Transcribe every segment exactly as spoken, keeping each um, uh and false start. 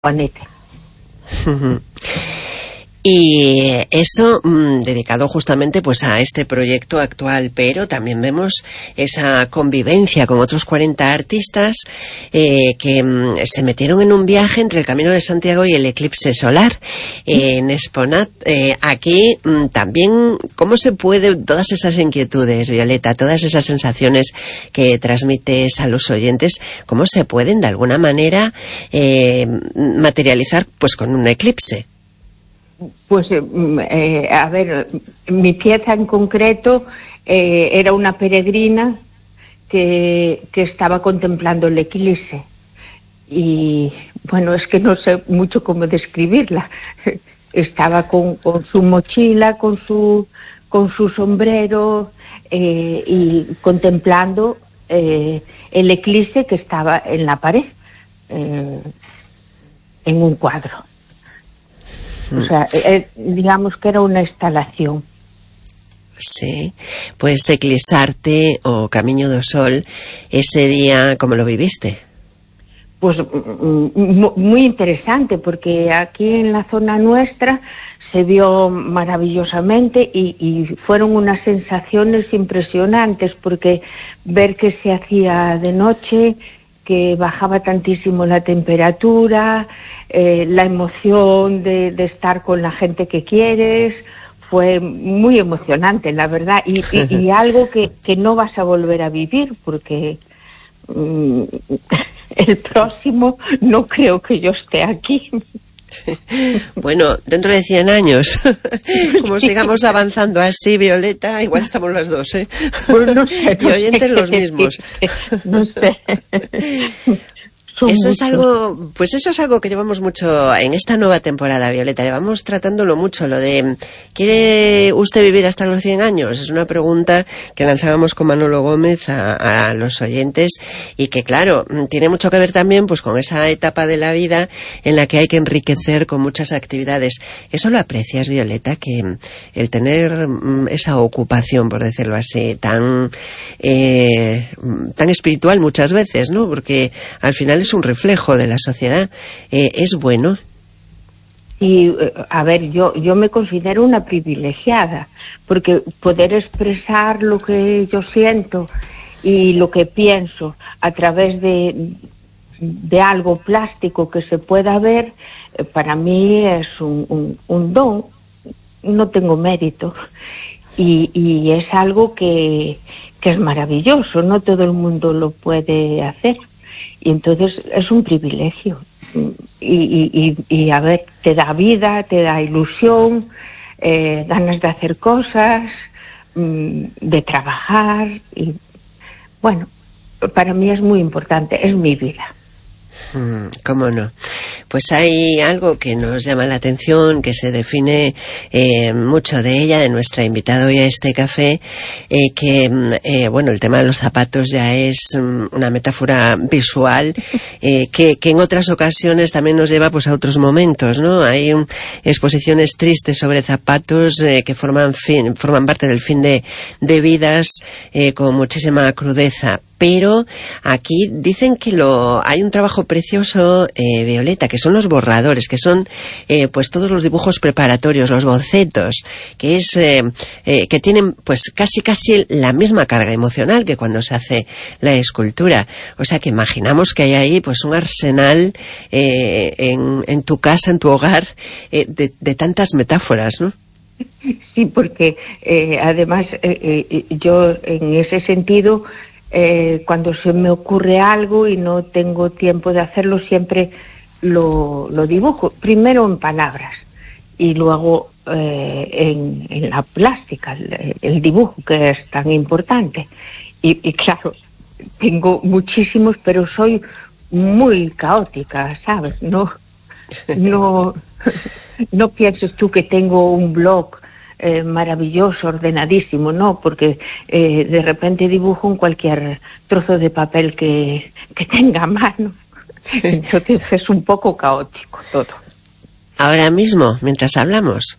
Juanete. Y eso mmm, dedicado justamente pues a este proyecto actual, pero también vemos esa convivencia con otros cuarenta artistas eh, que mmm, se metieron en un viaje entre el Camino de Santiago y el eclipse solar eh, en Exponat. Eh, aquí mmm, también, ¿cómo se puede, todas esas inquietudes, Violeta, todas esas sensaciones que transmites a los oyentes, cómo se pueden de alguna manera eh, materializar pues con un eclipse? Pues, eh, a ver, mi pieza en concreto eh, era una peregrina que, que estaba contemplando el eclipse. Y, bueno, es que no sé mucho cómo describirla. Estaba con, con su mochila, con su, con su sombrero eh, y contemplando eh, el eclipse que estaba en la pared, eh, en un cuadro. O sea, eh, digamos que era una instalación. Sí, pues Eclipsarte o Camiño do Sol, ese día, ¿cómo lo viviste? Pues muy interesante, porque aquí en la zona nuestra se vio maravillosamente y, y fueron unas sensaciones impresionantes, porque ver que se hacía de noche, que bajaba tantísimo la temperatura, eh, la emoción de, de estar con la gente que quieres, fue muy emocionante, la verdad, y, y, y algo que, que no vas a volver a vivir, porque mm, el próximo no creo que yo esté aquí. Bueno, dentro de cien años, como sigamos avanzando así, Violeta, igual estamos las dos, ¿eh? Pues no sé, no y oyentes sé los mismos. No sé. Eso muchos. es algo, pues eso es algo que llevamos mucho en esta nueva temporada, Violeta. Llevamos tratándolo mucho, lo de ¿quiere usted vivir hasta los cien años? Es una pregunta que lanzábamos con Manolo Gómez a, a los oyentes y que, claro, tiene mucho que ver también pues con esa etapa de la vida en la que hay que enriquecer con muchas actividades. ¿Eso lo aprecias, Violeta? Que el tener esa ocupación, por decirlo así, tan eh, tan espiritual muchas veces, ¿no? Porque al final es un reflejo de la sociedad, eh, es bueno. Y a ver, yo yo me considero una privilegiada, porque poder expresar lo que yo siento y lo que pienso a través de de algo plástico que se pueda ver, para mí es un, un, un don. No tengo mérito y, y es algo que, que es maravilloso, no todo el mundo lo puede hacer. Y entonces es un privilegio. Y, y, y, y a ver, te da vida, te da ilusión, eh, ganas de hacer cosas, mmm, de trabajar. Y bueno, para mí es muy importante, es mi vida. ¿Cómo no? Pues hay algo que nos llama la atención, que se define eh, mucho de ella, de nuestra invitada hoy a este café, eh, que, eh, bueno, el tema de los zapatos ya es um, una metáfora visual, eh, que, que en otras ocasiones también nos lleva pues a otros momentos, ¿no? Hay um, exposiciones tristes sobre zapatos eh, que forman, fin, forman parte del fin de, de vidas eh, con muchísima crudeza. Pero aquí dicen que lo hay un trabajo precioso, eh, Violeta, que son los borradores, que son eh, pues todos los dibujos preparatorios, los bocetos, que es eh, eh, que tienen pues casi casi la misma carga emocional que cuando se hace la escultura. O sea que imaginamos que hay ahí pues un arsenal eh, en, en tu casa, en tu hogar, eh, de, de tantas metáforas, ¿no? Sí, porque eh, además eh, eh, yo en ese sentido, Eh, cuando se me ocurre algo y no tengo tiempo de hacerlo, siempre lo, lo dibujo, primero en palabras y luego eh, en, en la plástica, el, el dibujo, que es tan importante. Y, y claro, tengo muchísimos, pero soy muy caótica, ¿sabes? No, no, no pienses tú que tengo un blog Eh, maravilloso, ordenadísimo, no, porque eh, de repente dibujo en cualquier trozo de papel que, que tenga a mano. Entonces es un poco caótico todo. Ahora mismo, mientras hablamos,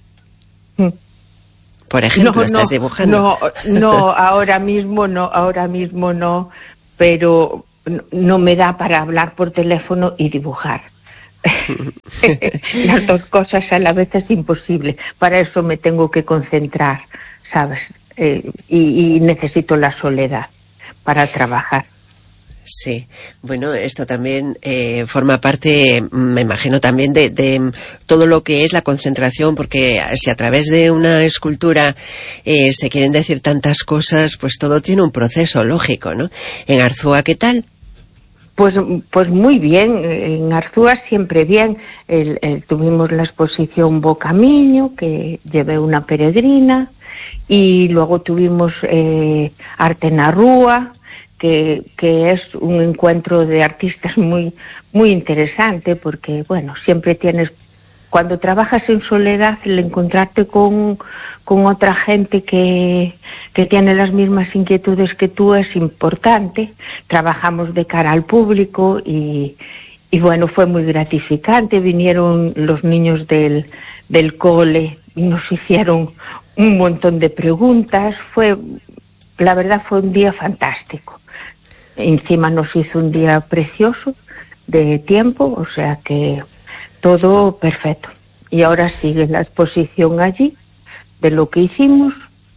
por ejemplo, no, estás no, dibujando. No, no, ahora mismo no, ahora mismo no, pero no me da para hablar por teléfono y dibujar. Las dos cosas a la vez es imposible. Para eso me tengo que concentrar, ¿sabes? Eh, y, y necesito la soledad para trabajar. Sí, bueno, esto también eh, forma parte, me imagino, también de, de todo lo que es la concentración, porque si a través de una escultura eh, se quieren decir tantas cosas, pues todo tiene un proceso lógico, ¿no? En Arzúa, ¿qué tal? Pues, pues muy bien, en Arzúa siempre bien. El, el, tuvimos la exposición Bocamiño, que llevé una peregrina, y luego tuvimos eh, Arte na Rúa, que, que es un encuentro de artistas muy, muy interesante, porque, bueno, siempre tienes, cuando trabajas en soledad, el encontrarte con, con otra gente que, que tiene las mismas inquietudes que tú es importante. Trabajamos de cara al público y, y bueno, fue muy gratificante. Vinieron los niños del, del cole y nos hicieron un montón de preguntas. Fue, la verdad, fue un día fantástico. Encima nos hizo un día precioso de tiempo, o sea que todo perfecto. Y ahora sigue la exposición allí de lo que hicimos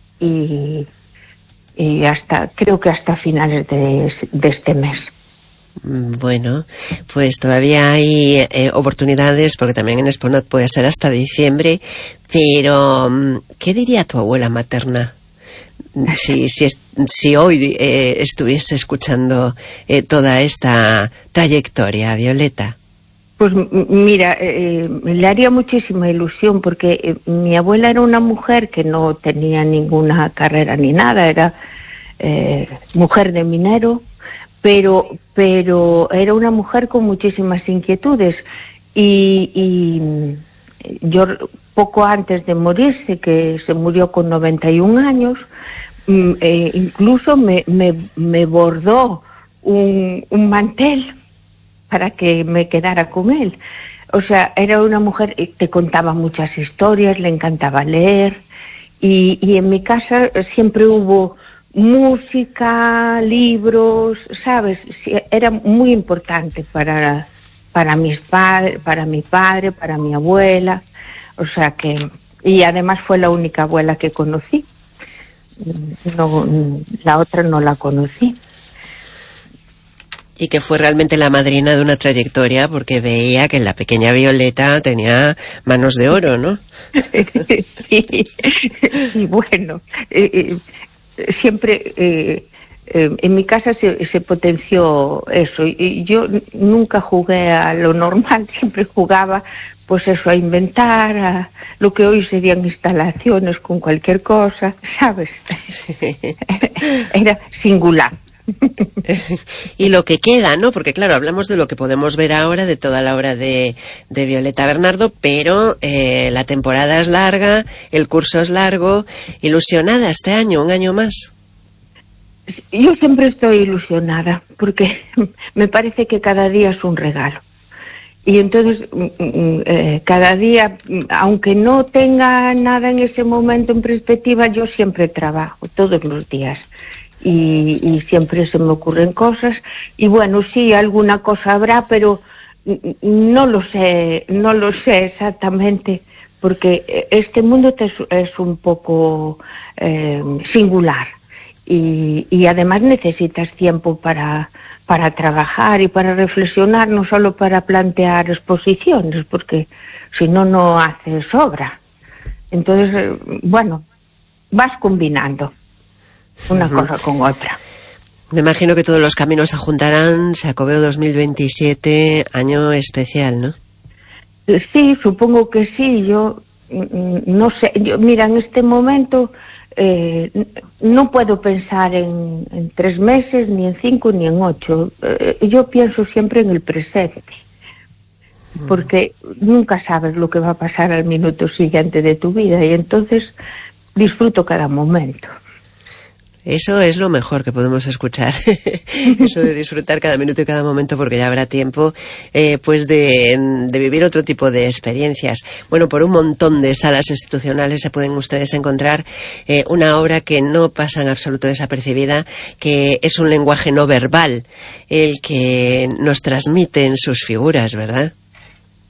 y, y hasta, creo que hasta finales de, de este mes. Bueno, pues todavía hay eh, oportunidades, porque también en Exponat puede ser hasta diciembre, pero ¿qué diría tu abuela materna si, si, si hoy eh, estuviese escuchando eh, toda esta trayectoria, Violeta? Pues mira, eh, le haría muchísima ilusión, porque eh, mi abuela era una mujer que no tenía ninguna carrera ni nada, era eh, mujer de minero, pero pero era una mujer con muchísimas inquietudes y, y yo poco antes de morirse, que se murió con noventa y un años, eh, incluso me, me, me bordó un, un mantel para que me quedara con él. O sea, era una mujer que contaba muchas historias, le encantaba leer y, y en mi casa siempre hubo música, libros, ¿sabes? Era muy importante para, para mis padres, para mi padre, para mi abuela. O sea que, y además fue la única abuela que conocí. No, la otra no la conocí. Y que fue realmente la madrina de una trayectoria, porque veía que la pequeña Violeta tenía manos de oro, ¿no? Sí, y bueno, eh, siempre eh, eh, en mi casa se, se potenció eso, y yo nunca jugué a lo normal, siempre jugaba pues eso, a inventar, a lo que hoy serían instalaciones con cualquier cosa, ¿sabes? Era singular. Y lo que queda, ¿no? Porque claro, hablamos de lo que podemos ver ahora, de toda la obra de, de Violeta Bernardo, pero eh, la temporada es larga, el curso es largo. ¿Ilusionada este año, un año más? Yo siempre estoy ilusionada, porque me parece que cada día es un regalo. Y entonces, eh, cada día, aunque no tenga nada en ese momento en perspectiva, yo siempre trabajo, todos los días. Y, y siempre se me ocurren cosas. Y bueno, sí, alguna cosa habrá, pero no lo sé, no lo sé exactamente, porque este mundo es, es un poco eh, singular. Y, y además necesitas tiempo para, para trabajar y para reflexionar, no solo para plantear exposiciones, porque si no, no haces obra. Entonces, bueno, vas combinando una uh-huh. cosa con otra. Me imagino que todos los caminos se juntarán. Xacobeo dos mil veintisiete, año especial, ¿no? Sí, supongo que sí. Yo no sé, yo, mira, en este momento eh, no puedo pensar en, en tres meses, ni en cinco, ni en ocho. Eh, yo pienso siempre en el presente, porque nunca sabes lo que va a pasar al minuto siguiente de tu vida, y entonces disfruto cada momento. Eso es lo mejor que podemos escuchar, eso de disfrutar cada minuto y cada momento, porque ya habrá tiempo eh, pues de, de vivir otro tipo de experiencias. Bueno, por un montón de salas institucionales se pueden ustedes encontrar eh, una obra que no pasa en absoluto desapercibida, que es un lenguaje no verbal el que nos transmiten sus figuras, ¿verdad?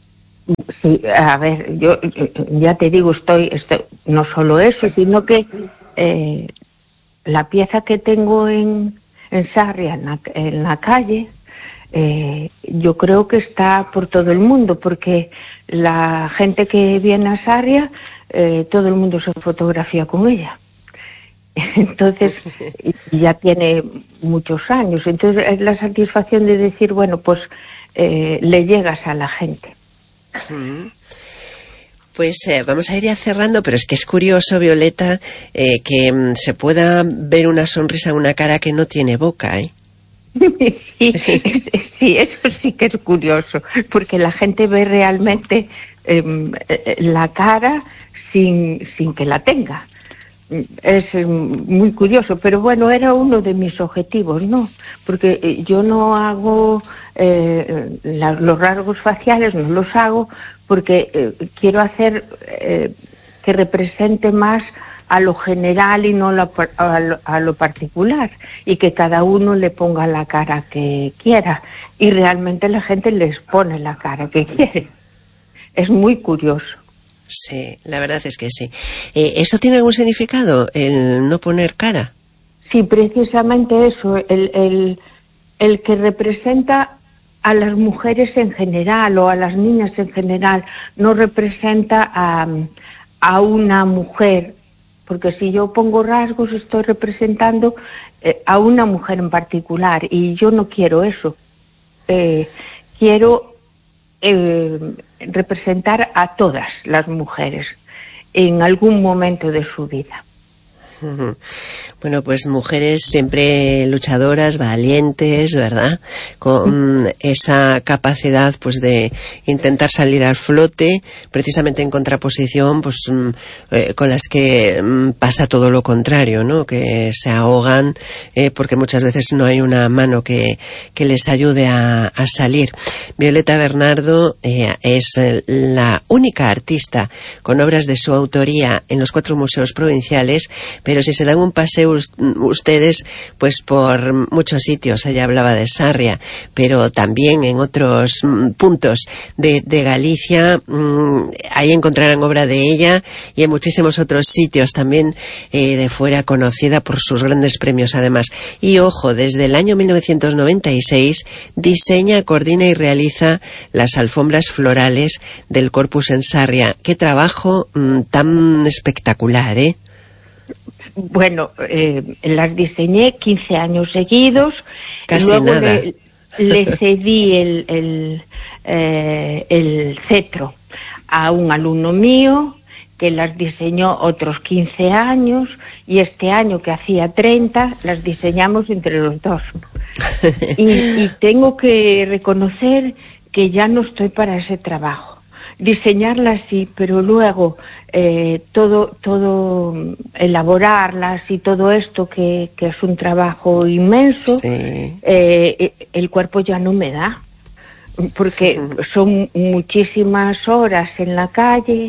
Sí, a ver, yo ya te digo, estoy, estoy no solo eso, sino que eh, la pieza que tengo en, en Sarria, en la, en la calle, eh, yo creo que está por todo el mundo, porque la gente que viene a Sarria, eh, todo el mundo se fotografía con ella. Entonces, ya tiene muchos años. Entonces, es la satisfacción de decir, bueno, pues eh, le llegas a la gente. Pues eh, vamos a ir ya cerrando, pero es que es curioso, Violeta, eh, que mm, se pueda ver una sonrisa en una cara que no tiene boca, ¿eh? Sí, sí, eso sí que es curioso, porque la gente ve realmente eh, la cara sin, sin que la tenga. Es eh, muy curioso, pero bueno, era uno de mis objetivos, ¿no? Porque eh, yo no hago eh, la, los rasgos faciales, no los hago porque eh, quiero hacer eh, que represente más a lo general y no la, a, lo, a lo particular, y que cada uno le ponga la cara que quiera, y realmente la gente les pone la cara que quiere. Es muy curioso. Sí, la verdad es que sí. Eh, ¿Eso tiene algún significado, el no poner cara? Sí, precisamente eso, el, el, el que representa a las mujeres en general o a las niñas en general, no representa a, a una mujer, porque si yo pongo rasgos estoy representando eh, a una mujer en particular, y yo no quiero eso. Eh, quiero eh, representar a todas las mujeres en algún momento de su vida. Bueno, pues mujeres siempre luchadoras, valientes, ¿verdad? Con esa capacidad, pues, de intentar salir al flote, precisamente en contraposición, pues, eh, con las que mm, pasa todo lo contrario, ¿no? Que se ahogan eh, porque muchas veces no hay una mano que, que les ayude a, a salir. Violeta Bernardo eh, es la única artista con obras de su autoría en los cuatro museos provinciales, pero si se dan un paseo ustedes, pues por muchos sitios, ella hablaba de Sarria, pero también en otros mm, puntos de, de Galicia, mmm, ahí encontrarán obra de ella, y en muchísimos otros sitios también eh, de fuera, conocida por sus grandes premios además. Y ojo, desde el año mil novecientos noventa y seis diseña, coordina y realiza las alfombras florales del Corpus en Sarria. Qué trabajo mmm, tan espectacular, ¿eh? Bueno, eh, las diseñé quince años seguidos. Casi y luego nada. Le, le cedí el, el, eh, el cetro a un alumno mío que las diseñó otros quince años, y este año, que hacía treinta, las diseñamos entre los dos. y, y tengo que reconocer que ya no estoy para ese trabajo. Diseñarlas sí, pero luego eh, todo todo elaborarlas y todo esto, que, que es un trabajo inmenso, sí. eh, el cuerpo ya no me da, porque son muchísimas horas en la calle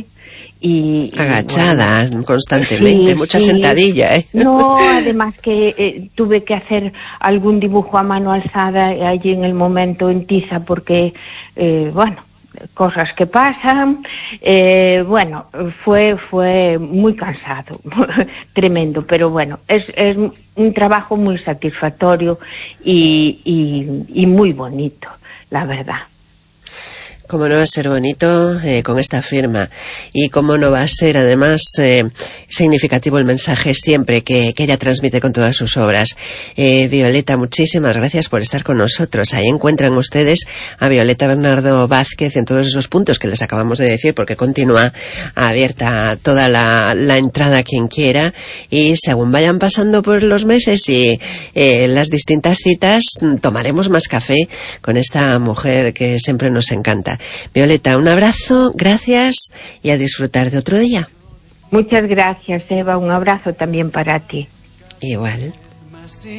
y agachada, y, bueno, constantemente, sí, mucha sí. sentadilla, ¿eh? No, además que eh, tuve que hacer algún dibujo a mano alzada allí en el momento en tiza, porque eh, bueno, cosas que pasan, eh, bueno, fue fue muy cansado, tremendo, pero bueno, es, es un trabajo muy satisfactorio y, y, y muy bonito, la verdad. Cómo no va a ser bonito eh, con esta firma, y cómo no va a ser además eh, significativo el mensaje siempre que, que ella transmite con todas sus obras. Eh, Violeta, muchísimas gracias por estar con nosotros. Ahí encuentran ustedes a Violeta Bernardo Vázquez en todos esos puntos que les acabamos de decir, porque continúa abierta toda la, la entrada a quien quiera, y según vayan pasando por los meses y eh, las distintas citas, tomaremos más café con esta mujer que siempre nos encanta. Violeta, un abrazo, gracias, y a disfrutar de otro día. Muchas gracias, Eva, un abrazo también para ti. Igual.